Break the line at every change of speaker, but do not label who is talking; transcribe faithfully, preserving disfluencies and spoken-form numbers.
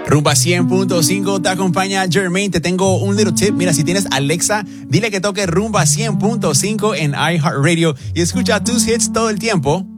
Rumba cien punto cinco te acompaña Jermaine. Te tengo un little tip. Mira, si tienes Alexa, dile que toque Rumba cien punto cinco en iHeartRadio y escucha tus hits todo el tiempo